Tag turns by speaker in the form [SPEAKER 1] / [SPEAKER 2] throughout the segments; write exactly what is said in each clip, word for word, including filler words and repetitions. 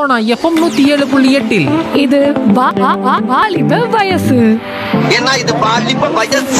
[SPEAKER 1] Sona FM நூத்தி ஏழு புள்ளி எட்டில்
[SPEAKER 2] இது வா- வா- வா- வாலிப வயசு.
[SPEAKER 3] ஏன்னா இது பாலிப்ப வயசு.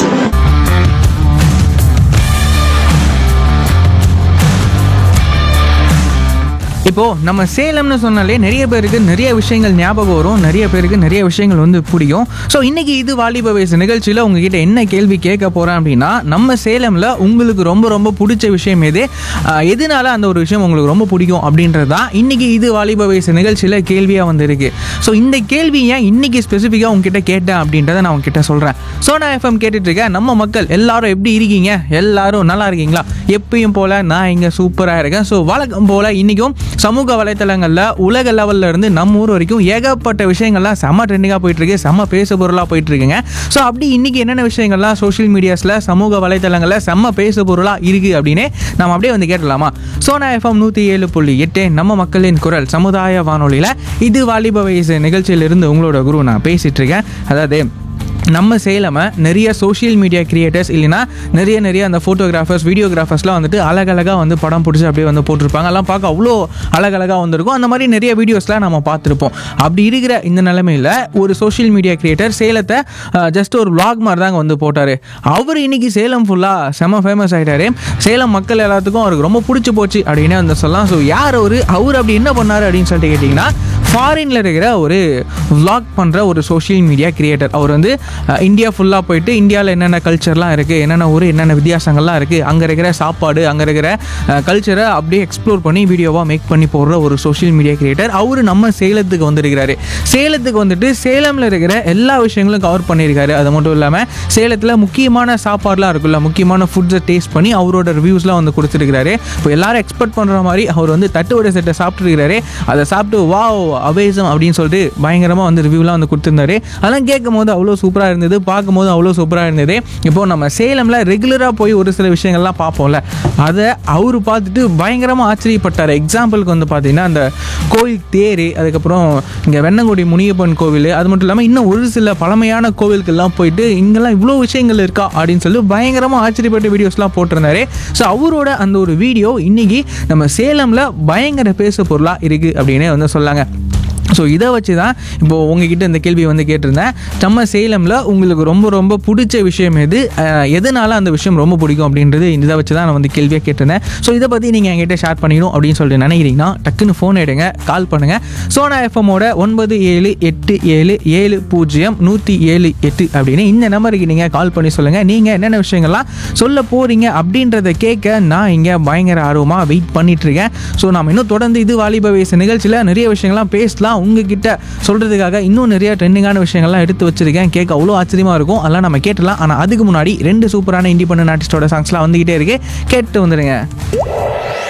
[SPEAKER 4] இப்போது நம்ம சேலம்னு சொன்னாலே நிறைய பேருக்கு நிறைய விஷயங்கள் ஞாபகம் வரும், நிறைய பேருக்கு நிறைய விஷயங்கள் வந்து பிடிக்கும். ஸோ இன்றைக்கி இது வாலிப வயசு நிகழ்ச்சியில் உங்ககிட்ட என்ன கேள்வி கேட்க போகிறேன் அப்படின்னா, நம்ம சேலமில் உங்களுக்கு ரொம்ப ரொம்ப பிடிச்ச விஷயம் எது, ஆஹ் எதனால அந்த ஒரு விஷயம் உங்களுக்கு ரொம்ப பிடிக்கும் அப்படின்றது தான் இன்றைக்கி இது வாலிப வயசு நிகழ்ச்சியில் கேள்வியாக வந்துருக்கு. ஸோ இந்த கேள்வி ஏன் இன்றைக்கி ஸ்பெசிஃபிக்காக உங்ககிட்ட கேட்டேன் அப்படின்றத நான் உங்ககிட்ட சொல்கிறேன். சோனா எஃப்எம் கேட்டுட்ருக்கேன் நம்ம மக்கள் எல்லாரும் எப்படி இருக்கீங்க? எல்லாரும் நல்லா இருக்கீங்களா? எப்பயும் போல் நான் இங்கே சூப்பராக இருக்கேன். ஸோ வழக்கம் போல் இன்றைக்கும் சமூக வலைத்தளங்களில் உலக லெவலில் இருந்து நம்ம ஊர் வரைக்கும் ஏகப்பட்ட விஷயங்கள்லாம் செம்ம ட்ரெண்டிங்காக போயிட்டுருக்கு, செம்ம பேசு பொருளாக போயிட்டுருக்குங்க. ஸோ அப்படி இன்றைக்கி என்னென்ன விஷயங்கள்லாம் சோஷியல் மீடியாஸில் சமூக வலைத்தளங்களில் செம்ம பேசு பொருளாக இருக்குது அப்படின்னு நம்ம அப்படியே வந்து கேட்டலாமா? சோனா எஃப்எம் நூற்றி ஏழு புள்ளி எட்டு நம்ம மக்களின் குரல் சமுதாய வானொலியில் இது வாலிப வயசு நிகழ்ச்சியிலிருந்து உங்களோட குரு நான் பேசிகிட்டு இருக்கேன். அதாவது நம்ம சேலமை நிறைய சோஷியல் மீடியா கிரியேட்டர்ஸ் இல்லைனா நிறைய நிறைய அந்த ஃபோட்டோகிராஃபர்ஸ் வீடியோகிராஃபர்ஸ்லாம் வந்துட்டு அழகழகாக வந்து படம் பிடிச்சி அப்படியே வந்து போட்டிருப்பாங்க. எல்லாம் பார்க்க அவ்வளோ அழகழகாக வந்திருக்கும். அந்த மாதிரி நிறைய வீடியோஸ்லாம் நம்ம பார்த்துருப்போம். அப்படி இருக்கிற இந்த நிலைமையில் ஒரு சோஷியல் மீடியா கிரியேட்டர் சேலத்தை ஜஸ்ட் ஒரு vlog மாதிரி தாங்க வந்து போட்டார். அவர் இன்றைக்கி சேலம் ஃபுல்லாக செம்ம ஃபேமஸ் ஆகிட்டார். சேலம் மக்கள் எல்லாத்துக்கும் அவருக்கு ரொம்ப பிடிச்சி போச்சு அப்படின்னு வந்து சொல்லலாம். ஸோ யார் அவர் அவர் அப்படி என்ன பண்ணார் அப்படின்னு சொல்லிட்டு கேட்டிங்கன்னா, ஃபாரினில் இருக்கிற ஒரு vlog பண்ணுற ஒரு சோஷியல் மீடியா கிரியேட்டர். அவர் வந்து இந்தியா ஃபுல்லாக போயிட்டு இந்தியாவில் என்னென்ன கல்ச்சர்லாம் இருக்குது, என்னென்ன ஊர், என்னென்ன வித்தியாசங்கள்லாம் இருக்குது, அங்கே இருக்கிற சாப்பாடு, அங்கே இருக்கிற கல்ச்சரை அப்படியே எக்ஸ்ப்ளோர் பண்ணி வீடியோவாக மேக் பண்ணி போடுற ஒரு சோஷியல் மீடியா கிரியேட்டர். அவர் நம்ம சேலத்துக்கு வந்திருக்கிறாரு. சேலத்துக்கு வந்துட்டு சேலமில் இருக்கிற எல்லா விஷயங்களும் கவர் பண்ணியிருக்காரு. அது மட்டும் இல்லாமல் சேலத்தில் முக்கியமான சாப்பாடுலாம் இருக்குல்ல, முக்கியமான ஃபுட்ஸை டேஸ்ட் பண்ணி அவரோட ரிவ்யூஸ்லாம் வந்து கொடுத்துருக்கிறாரு. இப்போ எல்லாரும் எக்ஸ்பெக்ட் பண்ணுற மாதிரி அவர் வந்து தட்டுவடை செட்டை சாப்பிட்ருக்கிறாரு. அதை சாப்பிட்டு வாவ் அவேசம் அப்படின்னு சொல்லிட்டு பயங்கரமாக வந்து ரிவ்யூலாம் வந்து கொடுத்துருந்தாரு. அதெல்லாம் கேட்கும் போது அவ்வளோ சூப்பராக இருந்தது, பார்க்கும்போது அவ்வளோ சூப்பராக இருந்தது. இப்போது நம்ம சேலமில் ரெகுலராக போய் ஒரு சில விஷயங்கள்லாம் பார்ப்போம்ல, அதை அவர் பார்த்துட்டு பயங்கரமாக ஆச்சரியப்பட்டார். எக்ஸாம்பிளுக்கு வந்து பார்த்தீங்கன்னா அந்த கோயில் தேர், அதுக்கப்புறம் இங்கே வெண்ணங்குடி முனியப்பன் கோவில், அது மட்டும் இல்லாமல் இன்னும் ஒரு சில பழமையான கோவிலுக்கெல்லாம் போயிட்டு இங்கெல்லாம் இவ்வளோ விஷயங்கள் இருக்கா அப்படின்னு சொல்லி பயங்கரமாக ஆச்சரியப்பட்ட வீடியோஸ்லாம் போட்டிருந்தாரு. ஸோ அவரோட அந்த ஒரு வீடியோ இன்றைக்கி நம்ம சேலமில் பயங்கர பேசு பொருளாக இருக்குது அப்படின்னே வந்து சொல்லாங்க. ஸோ இதை வச்சு தான் இப்போது உங்ககிட்ட இந்த கேள்வியை வந்து கேட்டிருந்தேன். நம்ம சேலமில் உங்களுக்கு ரொம்ப ரொம்ப பிடிச்ச விஷயம் எது, எதனால அந்த விஷயம் ரொம்ப பிடிக்கும் அப்படின்றது இதை வச்சு தான் நான் வந்து கேள்வியாக கேட்டிருந்தேன். ஸோ இதை பற்றி நீங்கள் என்கிட்ட ஷேர் பண்ணிக்கணும் அப்படின்னு சொல்லிட்டு நினைக்கிறீங்கன்னா டக்குன்னு ஃபோன் எடுங்க, கால் பண்ணுங்கள். சோனா எஃப்எம்மோட ஒன்பது ஏழு எட்டு ஏழு ஏழு பூஜ்ஜியம் நூற்றி ஏழு எட்டு அப்படின்னு இந்த நம்பருக்கு நீங்கள் கால் பண்ணி சொல்லுங்கள். நீங்கள் என்னென்ன விஷயங்கள்லாம் சொல்ல போகிறீங்க அப்படின்றத கேட்க நான் இங்கே பயங்கர ஆர்வமாக வெயிட் பண்ணிகிட்ருக்கேன். ஸோ நம்ம இன்னும் தொடர்ந்து இது வாலிப வயசு நிகழ்ச்சியில் நிறைய விஷயங்கள்லாம் பேசலாம். உங்ககிட்ட சொல்கிறதுக்காக இன்னும் நிறைய ட்ரெண்டிங்கான விஷயங்கள்லாம் எடுத்து வச்சிருக்கேன். கேட்க அவ்வளோ ஆச்சரியமாக இருக்கும். அதெல்லாம் நம்ம கேட்டலாம். ஆனால் அதுக்கு முன்னாடி ரெண்டு சூப்பரான இண்டிபெண்டன்ட் ஆர்டிஸ்டோட சாங்ஸ்லாம் வந்துக்கிட்டே இருக்கு, கேட்டு வந்துடுங்க.